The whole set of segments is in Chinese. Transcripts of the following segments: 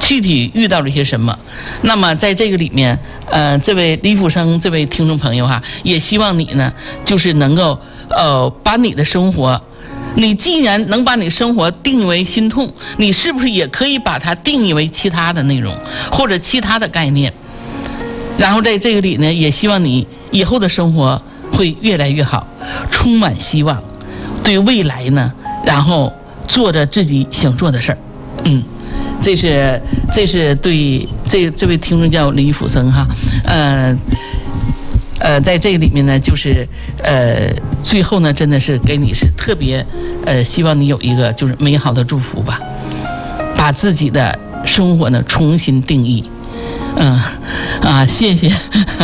具体遇到了些什么。那么在这个里面，这位李福生这位听众朋友哈，也希望你呢，就是能够把你的生活，你既然能把你生活定义为心痛，你是不是也可以把它定义为其他的内容或者其他的概念？然后在这个里呢，也希望你以后的生活会越来越好，充满希望，对未来呢，然后做着自己想做的事儿。这是对这位听众叫李福生哈，在这个里面呢，就是最后呢，真的是给你是特别希望你有一个就是美好的祝福吧，把自己的生活呢重新定义。谢谢，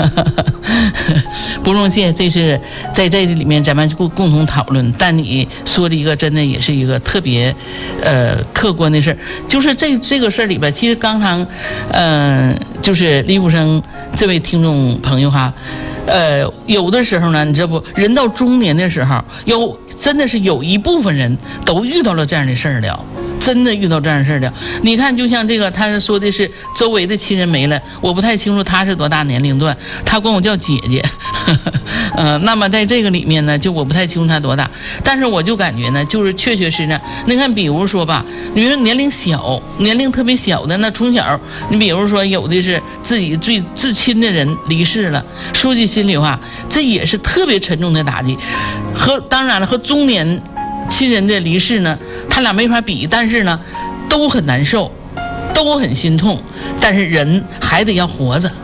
不用谢，这是在这里面咱们共同讨论。但你说的一个真的也是一个特别客观的事儿，就是这个事儿里边，其实刚刚就是李福生这位听众朋友哈，有的时候呢，你知道不，人到中年的时候，真的是有一部分人都遇到了这样的事儿了。真的遇到这样的事了，你看，就像这个，他说的是周围的亲人没了，我不太清楚他是多大年龄段，他管我叫姐姐，那么在这个里面呢，就我不太清楚他多大，但是我就感觉呢，就是确确实实，你看，比如说吧，你说年龄小，年龄特别小的，那从小，你比如说有的是自己最至亲的人离世了，说句心里话，这也是特别沉重的打击，当然了，和中年亲人的离世呢，他俩没法比，但是呢，都很难受，都很心痛。但是人还得要活着，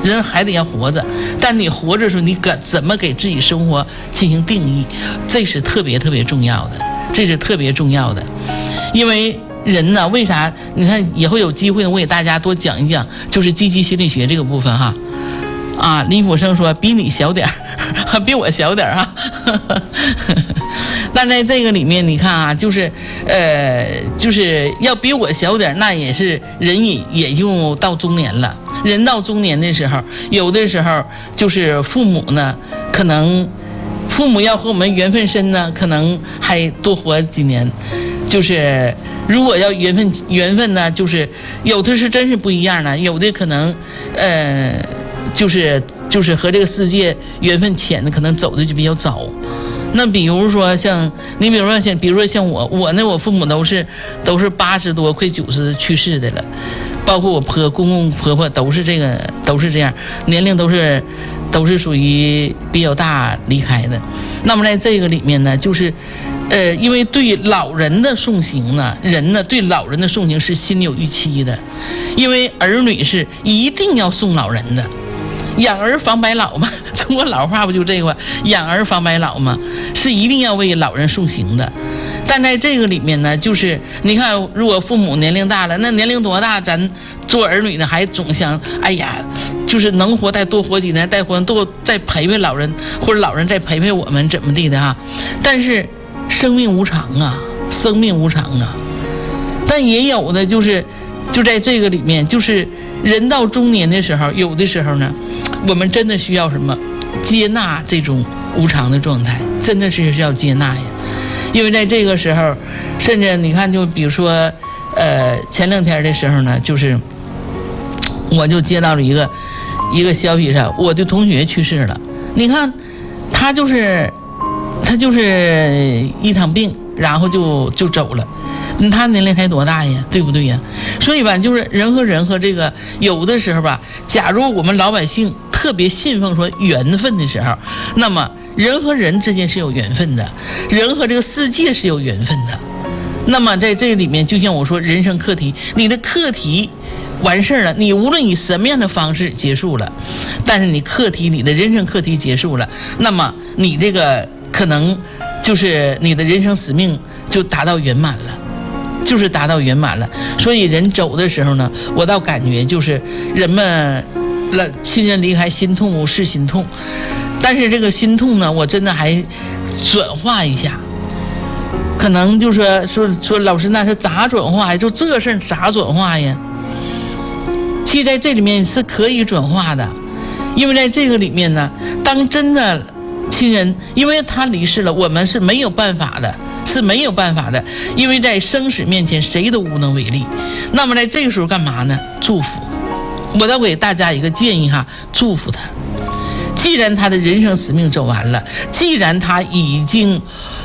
但你活着的时候，你怎么给自己生活进行定义，这是特别特别重要的。因为人呢，为啥？你看以后有机会呢，我给大家多讲一讲，就是积极心理学这个部分哈。李福生说比你小点儿，比我小点儿哈。但在这个里面，你看啊，就是要比我小点，那也是人也就到中年了。人到中年的时候，有的时候就是父母呢，可能父母要和我们缘分深呢，可能还多活几年。就是如果要缘分呢，就是有的是真是不一样的，有的可能就是和这个世界缘分浅的，可能走的就比较早。那比如说像我呢，我父母都是80多快90去世的了，包括我公公婆婆都是这样，年龄都是属于比较大离开的。那么在这个里面呢，就是因为对老人的送行呢，人呢对老人的送行是心有预期的，因为儿女是一定要送老人的。养儿防白老嘛，中国老话不就这个，养儿防白老嘛，是一定要为老人送行的。但在这个里面呢，就是你看，如果父母年龄大了，那年龄多大，咱做儿女呢还总想，哎呀，就是能活再多活几年，多再陪陪老人，或者老人再陪陪我们怎么地的哈。但是生命无常啊，但也有的就在这个里面，就是人到中年的时候，有的时候呢，我们真的需要什么？接纳这种无常的状态，真的是需要接纳呀。因为在这个时候，甚至你看，就比如说，前2天的时候呢，就是我就接到了一个消息上，我的同学去世了。你看，他就是一场病，然后就走了。他年龄才多大呀，对不对呀？所以吧，就是人和人和这个有的时候吧，假如我们老百姓特别信奉说缘分的时候，那么人和人之间是有缘分的，人和这个世界是有缘分的。那么在这里面，就像我说，人生课题，你的课题完事儿了，你无论以什么样的方式结束了，但是你的人生课题结束了，那么你这个可能就是你的人生使命就达到圆满了。所以人走的时候呢，我倒感觉就是人们亲人离开，心痛是心痛，但是这个心痛呢，我真的还转化一下，可能就说老师，那是咋转化呀？就这个事儿咋转化呀？其实在这里面是可以转化的，因为在这个里面呢，当真的亲人因为他离世了，我们是没有办法的，是是没有办法的，因为在生死面前谁都无能为力。那么在这个时候干嘛呢？祝福。我要给大家一个建议哈，祝福他。既然他的人生使命走完了，既然他已经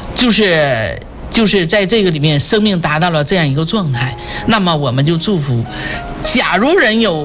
就是在这个里面生命达到了这样一个状态，那么我们就祝福。假如人有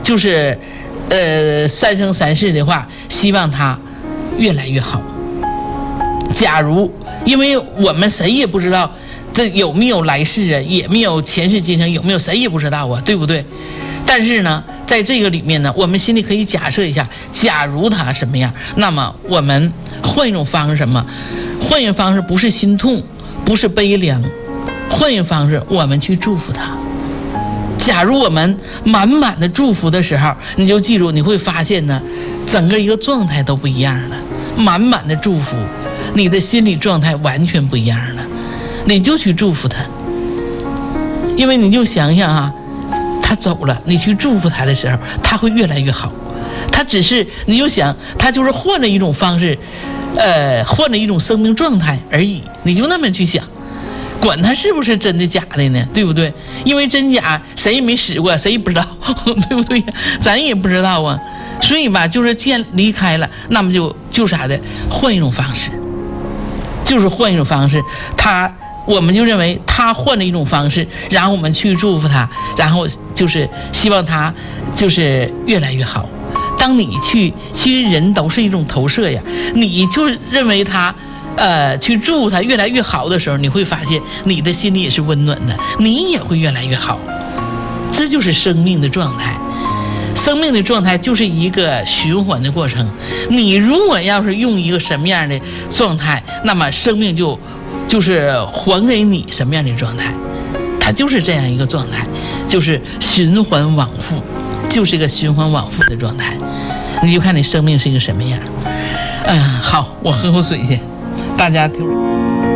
三生三世的话，希望他越来越好。假如因为我们谁也不知道这有没有来世啊，也没有前世今生，有没有谁也不知道啊，对不对？但是呢，在这个里面呢，我们心里可以假设一下，假如他什么样，那么我们换一种方式，什么？换一种方式不是心痛，不是悲凉，换一种方式，我们去祝福他。假如我们满满的祝福的时候，你就记住，你会发现呢，整个一个状态都不一样了。满满的祝福，你的心理状态完全不一样了。你就去祝福他，因为你就想想啊，他走了，你去祝福他的时候，他会越来越好。他只是你就想，他就是换了一种方式，换了一种生命状态而已。你就那么去想。管他是不是真的假的呢，对不对？因为真假谁也没使过，谁也不知道，对不对？咱也不知道啊。所以吧，就是既然离开了，那么就啥的，换一种方式，就是换一种方式。我们就认为他换了一种方式，然后我们去祝福他，然后就是希望他就是越来越好。当你去，其实人都是一种投射呀，你就认为他。去祝他越来越好的时候，你会发现你的心里也是温暖的，你也会越来越好。这就是生命的状态。生命的状态就是一个循环的过程。你如果要是用一个什么样的状态，那么生命就是还给你什么样的状态，它就是这样一个状态，就是循环往复，就是一个循环往复的状态。你就看你生命是一个什么样。好，我喝口水去。大家听。